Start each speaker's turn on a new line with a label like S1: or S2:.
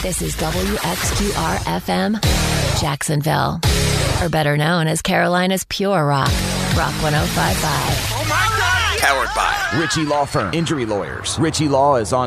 S1: This is WXQR-FM, Jacksonville. Or better known as Carolina's Pure Rock. Rock 105.5.
S2: Oh my God!
S3: Powered by Ritchie Law Firm. Injury Lawyers. Ritchie Law is on